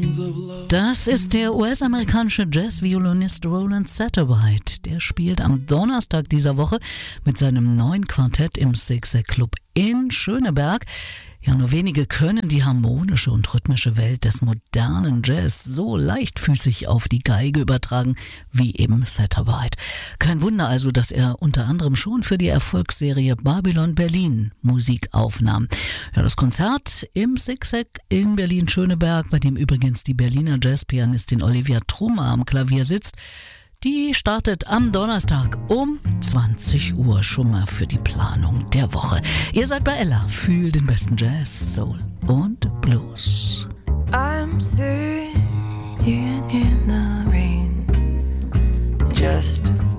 Das ist der US-amerikanische Jazz-Violinist Roland Satterwhite. Der spielt am Donnerstag dieser Woche mit seinem neuen Quartett im Zig-Zag Club in Schöneberg. Ja, nur wenige können die harmonische und rhythmische Welt des modernen Jazz so leichtfüßig auf die Geige übertragen wie eben Satterwhite. Kein Wunder also, dass er unter anderem schon für die Erfolgsserie Babylon Berlin Musik aufnahm. Ja, das Konzert im Zig-Zag in Berlin-Schöneberg, bei dem übrigens die Berliner Jazzpianistin Olivia Trummer am Klavier sitzt, die startet am Donnerstag um 20 Uhr, schon mal für die Planung der Woche. Ihr seid bei Ella für den besten Jazz, Soul und Blues. I'm singing in the rain, just